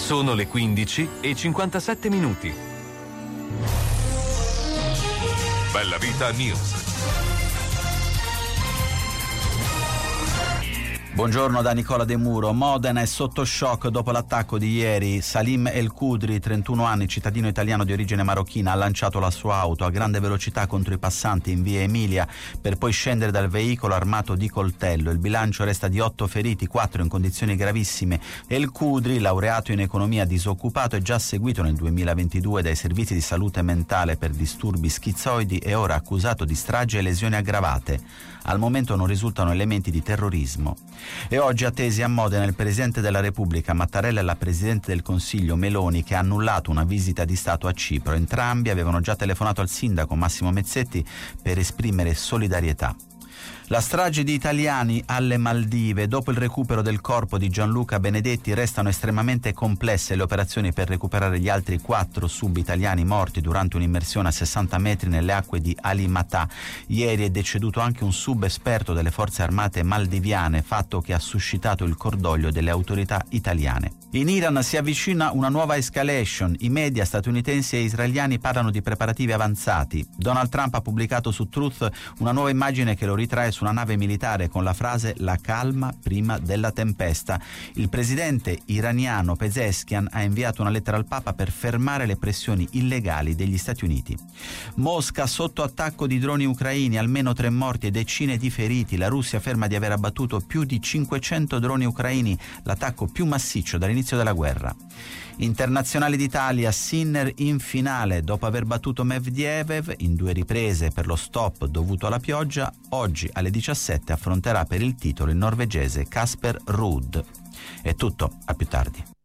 Sono le 15:57. Bella Vita News. Buongiorno da Nicola De Muro. Modena è sotto shock dopo l'attacco di ieri. Salim El Kudri, 31 anni, cittadino italiano di origine marocchina, ha lanciato la sua auto a grande velocità contro i passanti in via Emilia per poi scendere dal veicolo armato di coltello. Il bilancio resta di 8 feriti, 4 in condizioni gravissime. El Kudri, laureato in economia, disoccupato, è già seguito nel 2022 dai servizi di salute mentale per disturbi schizoidi e ora accusato di strage e lesioni aggravate. Al momento non risultano elementi di terrorismo. E oggi attesi a Modena il Presidente della Repubblica Mattarella e la Presidente del Consiglio Meloni, che ha annullato una visita di Stato a Cipro. Entrambi avevano già telefonato al sindaco Massimo Mezzetti per esprimere solidarietà. La strage di italiani alle Maldive. Dopo il recupero del corpo di Gianluca Benedetti restano estremamente complesse le operazioni per recuperare gli altri 4 sub-italiani morti durante un'immersione a 60 metri nelle acque di Alimatà. Ieri è deceduto anche un sub-esperto delle forze armate maldiviane, fatto che ha suscitato il cordoglio delle autorità italiane. In Iran si avvicina una nuova escalation. I media statunitensi e israeliani parlano di preparativi avanzati. Donald Trump ha pubblicato su Truth una nuova immagine che lo ritrae su una nave militare con la frase "la calma prima della tempesta". Il presidente iraniano Pezeshkian ha inviato una lettera al Papa per fermare le pressioni illegali degli Stati Uniti. Mosca sotto attacco di droni ucraini, almeno 3 morti e decine di feriti. La Russia afferma di aver abbattuto più di 500 droni ucraini, l'attacco più massiccio dall'inizio della guerra. Internazionale d'Italia, Sinner in finale dopo aver battuto Medvedev in 2 riprese per lo stop dovuto alla pioggia. Oggi alle 17 affronterà per il titolo il norvegese Casper Ruud. È tutto, a più tardi.